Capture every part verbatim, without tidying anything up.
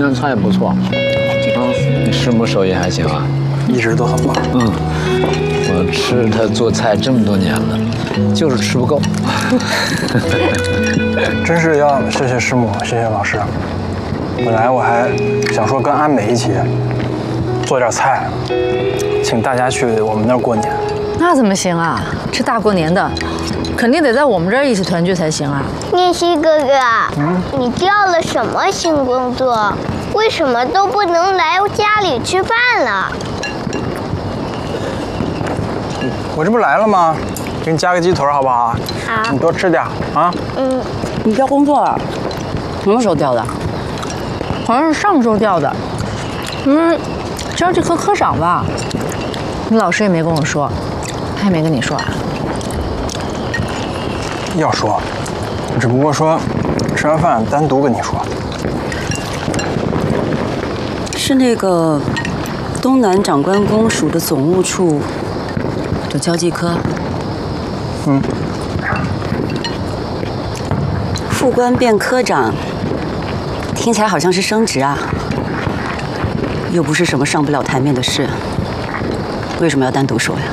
那菜不错。嗯，你师母手艺还行啊？ 一直都很棒。 嗯，我吃她做菜这么多年了，就是吃不够。 真是要谢谢师母，谢谢老师。本来我还想说跟阿美一起做点菜，请大家去我们那儿过年。 那怎么行啊？这大过年的，肯定得在我们这儿一起团聚才行啊！ 念希哥哥，嗯，你调了什么新工作？为什么都不能来家里吃饭了？ 我这不来了吗？给你加个鸡腿好不好？ 好。 你多吃点啊。 嗯。你调工作了？什么时候调的？好像是上周调的。嗯，招这科科长吧？你老师也没跟我说，他也没跟你说啊？ 要说，只不过说吃完饭单独跟你说。 是那个东南长官公署的总务处的交际科。 嗯。 副官变科长，听起来好像是升职啊，又不是什么上不了台面的事，为什么要单独说呀？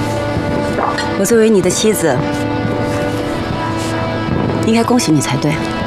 我作为你的妻子，应该恭喜你才对。